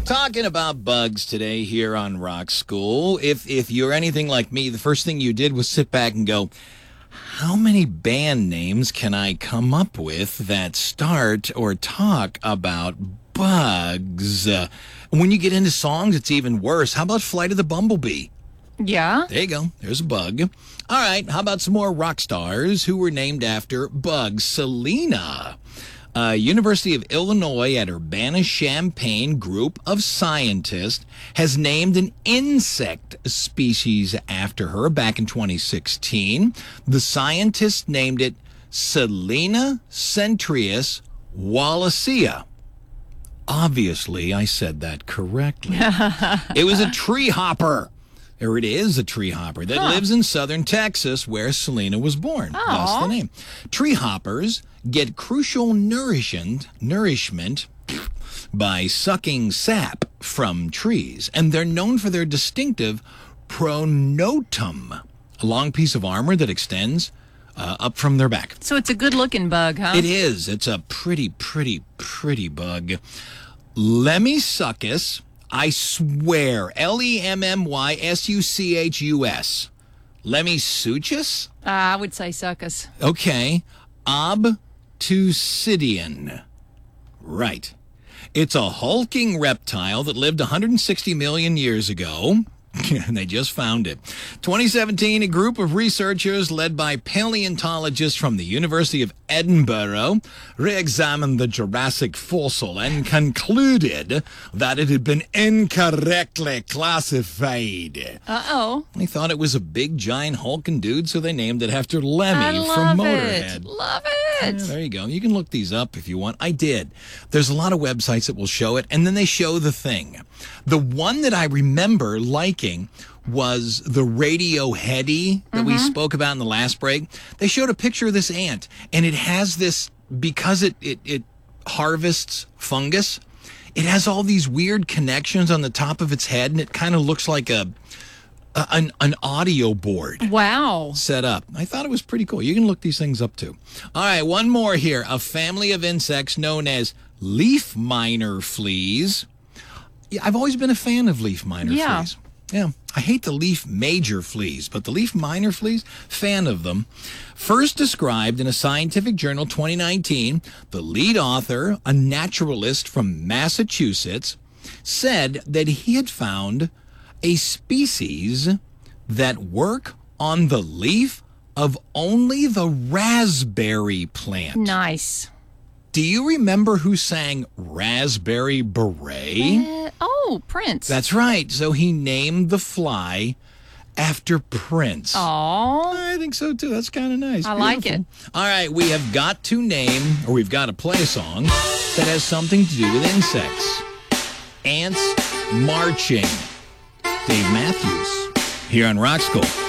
Talking about bugs today here on Rock School. If you're anything like me, the first thing you did was sit back and go, how many band names can I come up with that start or talk about bugs? When you get into songs, it's even worse. How about Flight of the Bumblebee? Yeah. There you go. There's a bug. All right. How about some more rock stars who were named after bugs? Selena. University of Illinois at Urbana-Champaign group of scientists has named an insect species after her back in 2016. The scientists named it Selena centrius wallacea. Obviously, I said that correctly. It was a tree hopper. Or it is a tree hopper that lives in southern Texas where Selena was born. That's the name. Tree hoppers get crucial nourishment by sucking sap from trees, and they're known for their distinctive pronotum, a long piece of armor that extends up from their back. So it's a good-looking bug, huh? It is. It's a pretty bug. Lemmissuchus. I swear, Lemmysuchus. Lemmissuchus? I would say succus. Okay. Obtusidian. Right. It's a hulking reptile that lived 160 million years ago. And they just found it. 2017, a group of researchers led by paleontologists from the University of Edinburgh re-examined the Jurassic fossil and concluded that it had been incorrectly classified. Uh-oh. They thought it was a big, giant, hulking dude, so they named it after Lemmy from Motorhead. Love it. Yeah, there you go. You can look these up if you want. I did. There's a lot of websites that will show it, and then they show the thing. The one that I remember liking was the Radioheady that we spoke about in the last break. They showed a picture of this ant, and it has this, because it harvests fungus, it has all these weird connections on the top of its head, and it kind of looks like an audio board. Wow. Set up. I thought it was pretty cool. You can look these things up too. All right, one more here. A family of insects known as leaf miner fleas. Yeah, I've always been a fan of leaf miner fleas. Yeah, I hate the leaf major fleas, but the leaf miner fleas, fan of them. First described in a scientific journal 2019, the lead author, a naturalist from Massachusetts, said that he had found a species that work on the leaf of only the raspberry plant. Nice. Do you remember who sang Raspberry Beret? Prince. That's right. So he named the fly after Prince. Aw. I think so, too. That's kind of nice. I like it. All right, we have got to name, or we've got to play a song that has something to do with insects. Ants marching. Dave Matthews here on Rock School.